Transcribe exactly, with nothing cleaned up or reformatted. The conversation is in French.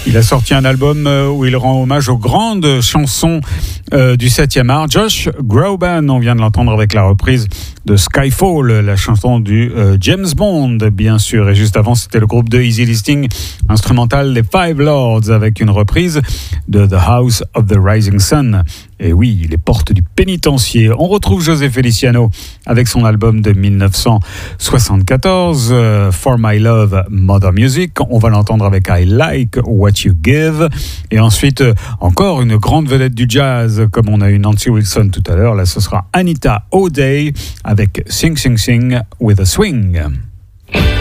Il a sorti un album où il rend hommage aux grandes chansons euh, du septième art. Josh Groban, on vient de l'entendre avec la reprise de Skyfall, la chanson du euh, James Bond, bien sûr. Et juste avant, c'était le groupe de Easy Listening instrumental Les Five Lords avec une reprise de The House of the Rising Sun. Et oui, les portes du pénitencier. On retrouve José Feliciano avec son album de dix-neuf cent soixante-quatorze, euh, For My Love, Mother Music. On va l'entendre avec I Like What You Give. Et ensuite, euh, encore une grande vedette du jazz, comme on a eu Nancy Wilson tout à l'heure. Là, ce sera Anita O'Day avec Sing Sing Sing with a Swing.